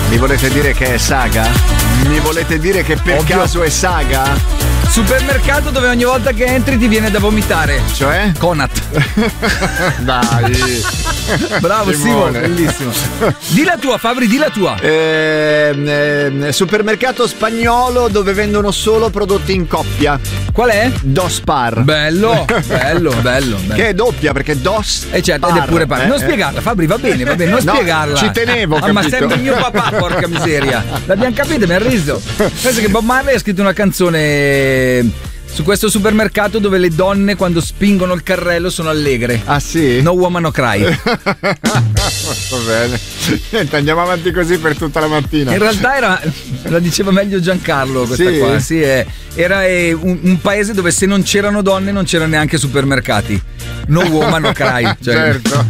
Mi volete dire che è Saga? Mi volete dire che per caso è Saga? Supermercato dove ogni volta che entri ti viene da vomitare. Cioè? Conat. Dai. Bravo Simone, bellissimo. Di la tua, Fabri, di la tua. Supermercato spagnolo dove vendono solo prodotti in coppia. Qual è? Dos Par. Bello. Che è doppia perché Dos certo, Par. Ed è pure par. Non spiegarla, Fabri, va bene, non spiegarla. Ci tenevo, ma sembra mio papà, porca miseria. L'abbiamo capito, mi ha riso. Penso che Bob Marley ha scritto una canzone su questo supermercato dove le donne quando spingono il carrello sono allegre. Ah sì? No woman no cry. Va bene. Niente, andiamo avanti così per tutta la mattina. In realtà la diceva meglio Giancarlo questa qua. Sì, era un paese dove se non c'erano donne non c'erano neanche supermercati. No woman no cry. Cioè. Certo.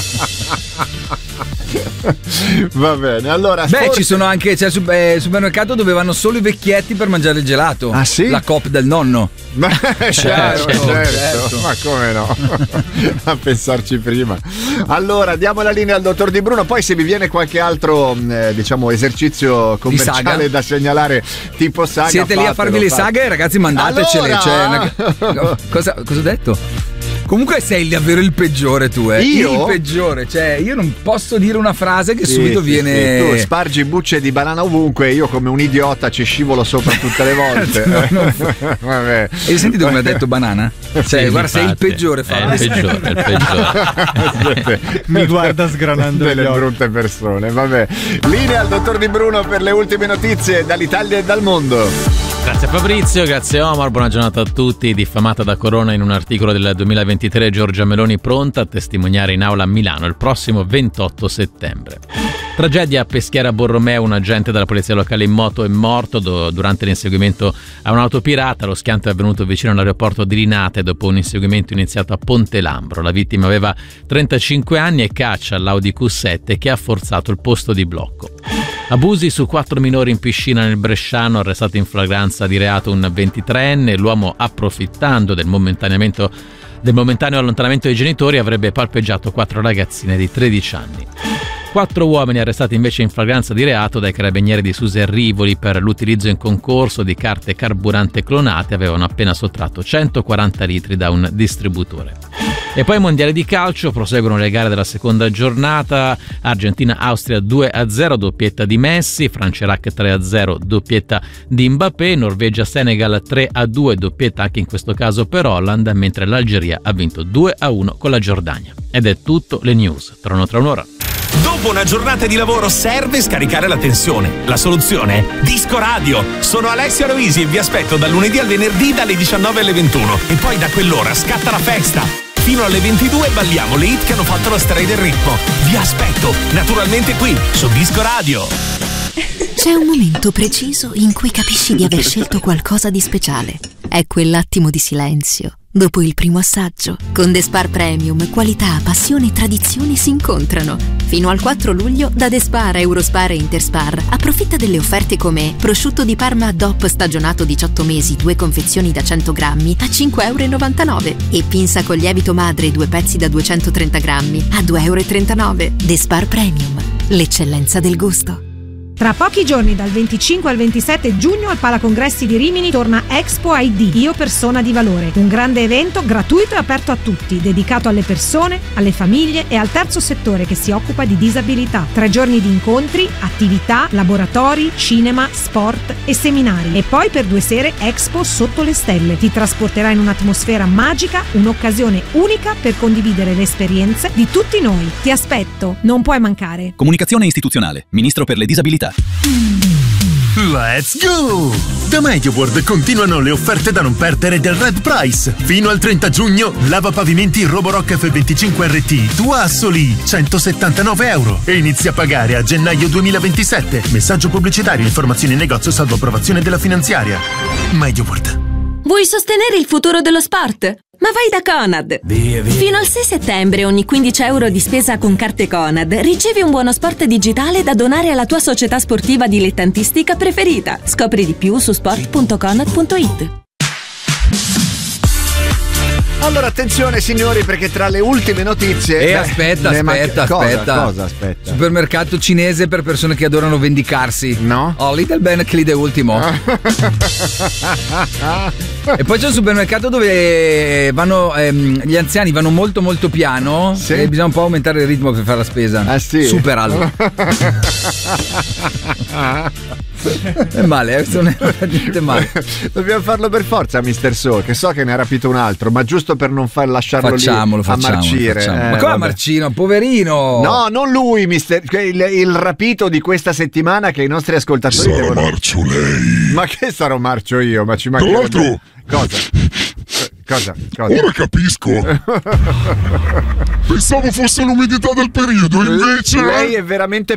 Va bene, allora ci sono anche c'è il supermercato dove vanno solo i vecchietti per mangiare il gelato. Ah sì? La coop del nonno. Certo. Ma come no? A pensarci prima. Allora diamo la linea al dottor Di Bruno. Poi se vi viene qualche altro esercizio commerciale da segnalare tipo Saga, siete lì a farvi le saghe, ragazzi, mandatecele. Allora... Cosa ho detto? Comunque sei davvero il peggiore tu, Io? Il peggiore, cioè io non posso dire una frase che subito viene. Tu spargi bucce di banana ovunque, io come un idiota ci scivolo sopra tutte le volte. Vabbè. E sentite come ha detto banana? Cioè, guarda, sei il peggiore, Fabio. È il peggiore. Mi guarda sgranando delle brutte persone. Vabbè. Linea al dottor Di Bruno per le ultime notizie dall'Italia e dal mondo. Grazie Fabrizio, grazie Omar, buona giornata a tutti. Diffamata da Corona in un articolo del 2023, Giorgia Meloni pronta a testimoniare in aula a Milano il prossimo 28 settembre. Tragedia a Peschiera Borromeo, un agente della polizia locale in moto è morto durante l'inseguimento a un'auto pirata. Lo schianto è avvenuto vicino all'aeroporto di Linate dopo un inseguimento iniziato a Ponte Lambro. La vittima aveva 35 anni e caccia all'Audi Q7 che ha forzato il posto di blocco. Abusi su 4 minori in piscina nel Bresciano, arrestato in flagranza di reato un 23enne. L'uomo, approfittando del momentaneo allontanamento dei genitori, avrebbe palpeggiato 4 ragazzine di 13 anni. 4 uomini arrestati invece in flagranza di reato dai carabinieri di Susa e Rivoli per l'utilizzo in concorso di carte carburante clonate. Avevano appena sottratto 140 litri da un distributore. E poi mondiali di calcio, proseguono le gare della seconda giornata. Argentina-Austria 2-0, doppietta di Messi. Francia-Iraq 3-0, doppietta di Mbappé. Norvegia-Senegal 3-2, doppietta anche in questo caso per Holland, mentre l'Algeria ha vinto 2-1 con la Giordania. Ed è tutto, le news tornano tra un'ora. Dopo una giornata di lavoro serve scaricare la tensione. La soluzione è Disco Radio. Sono Alessia Roisi e vi aspetto dal lunedì al venerdì dalle 19 alle 21. E poi da quell'ora scatta la festa. Fino alle 22 balliamo le hit che hanno fatto la storia del ritmo. Vi aspetto, naturalmente qui, su Disco Radio. C'è un momento preciso in cui capisci di aver scelto qualcosa di speciale. È quell'attimo di silenzio dopo il primo assaggio. Con The Spar Premium, qualità, passione e tradizione si incontrano. Fino al 4 luglio da The Spar, Eurospar e Interspar approfitta delle offerte come prosciutto di Parma DOP stagionato 18 mesi, 2 confezioni da 100 grammi a 5,99 € e pinza con lievito madre 2 pezzi da 230 grammi a 2,39 €. The Spar Premium, l'eccellenza del gusto. Tra pochi giorni, dal 25 al 27 giugno, al Palacongressi di Rimini torna Expo ID, Io Persona di Valore. Un grande evento gratuito e aperto a tutti, dedicato alle persone, alle famiglie e al terzo settore che si occupa di disabilità. 3 giorni di incontri, attività, laboratori, cinema, sport e seminari. E poi per 2 sere Expo sotto le stelle. Ti trasporterà in un'atmosfera magica, un'occasione unica per condividere le esperienze di tutti noi. Ti aspetto, non puoi mancare. Comunicazione istituzionale, Ministro per le disabilità. Let's go! Da MediaWorld continuano le offerte da non perdere del Red Price. Fino al 30 giugno, lavapavimenti Roborock F25 RT, tu a soli 179 € e inizi a pagare a gennaio 2027. Messaggio pubblicitario, informazioni in negozio salvo approvazione della finanziaria. MediaWorld. Vuoi sostenere il futuro dello sport? Ma vai da Conad! Fino al 6 settembre ogni 15 € di spesa con carte Conad ricevi un buono sport digitale da donare alla tua società sportiva dilettantistica preferita. Scopri di più su sport.conad.it. Allora attenzione signori, perché tra le ultime notizie aspetta. Cosa aspetta? Supermercato cinese per persone che adorano vendicarsi. No? Little Ben Clide Ultimo. E poi c'è un supermercato dove vanno gli anziani vanno molto molto piano, sì? E bisogna un po' aumentare il ritmo per fare la spesa. Sì. Superalo. È male, non è niente male. Dobbiamo farlo per forza, Mr. Soul, che so che ne ha rapito un altro, ma giusto per non lasciarlo lì a marcire. Ma come marcino, poverino? No, non lui, il rapito di questa settimana che i nostri ascoltatori marcio lei. Ma che sarò marcio io? Ma ci mancherebbe. Tra l'altro. Cosa? Ora capisco. Pensavo fosse l'umidità del periodo, invece. Lei è veramente